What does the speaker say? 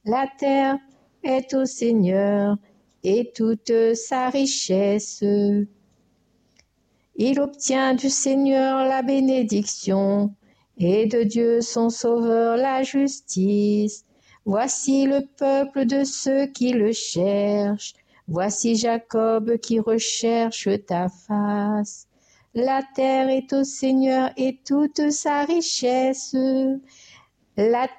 La terre est au Seigneur et toute sa richesse. Il obtient du Seigneur la bénédiction et de Dieu son Sauveur la justice. Voici le peuple de ceux qui le cherchent. Voici Jacob qui recherche ta face. La terre est au Seigneur et toute sa richesse. La